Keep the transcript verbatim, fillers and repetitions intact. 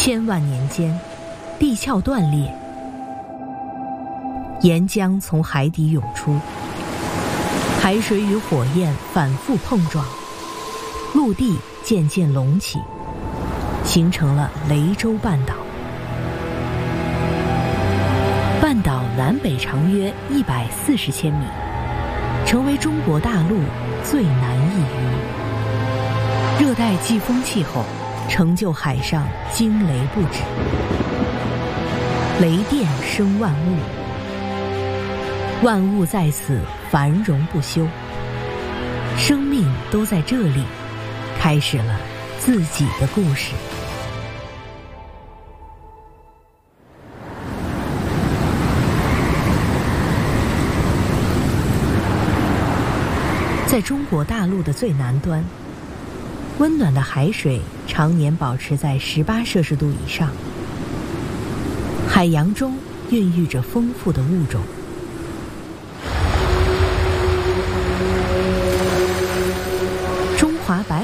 千万年间，地壳断裂，岩浆从海底涌出，海水与火焰反复碰撞，陆地渐渐隆起，形成了雷州半岛。半岛南北长约一百四十千米，成为中国大陆最南一隅。热带季风气候成就海上惊雷不止，雷电生万物，万物在此繁荣不休，生命都在这里开始了自己的故事。在中国大陆的最南端，温暖的海水常年保持在十八摄氏度以上，海洋中孕育着丰富的物种。